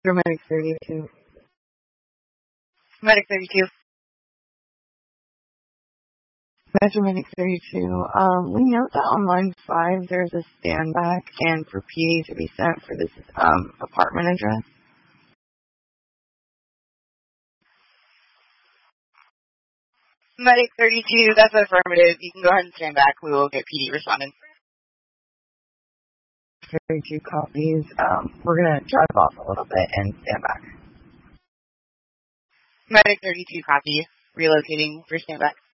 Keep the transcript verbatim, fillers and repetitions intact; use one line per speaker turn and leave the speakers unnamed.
Medic thirty-two.
Medic thirty-two.
Metro Medic thirty-two. Um, we note that on line five there's a standback and for P D to be sent for this um apartment address.
Medic thirty-two, that's affirmative. You can go ahead and stand back. We will get P D responding.
thirty-two copies. Um, we're going to drive off a little bit and stand back.
Medic thirty-two copy. Relocating for stand back.